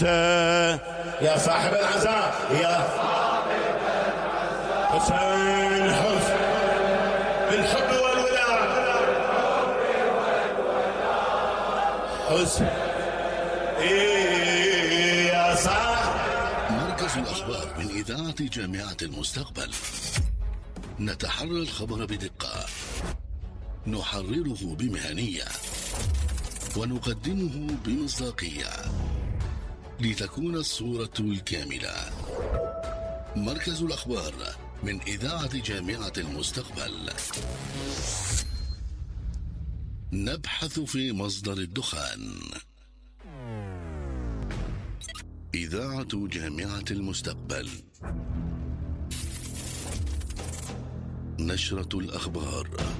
يا صاحب العزاء يا حسين بالحب والولاء حسين يا صاحب. مركز الأخبار من إذاعة جامعة المستقبل، نتحرى الخبر بدقة، نحرره بمهنية، ونقدمه بمصداقية لتكون الصورة الكاملة. مركز الأخبار من إذاعة جامعة المستقبل، نبحث في مصدر الدخان. إذاعة جامعة المستقبل، نشرة الأخبار.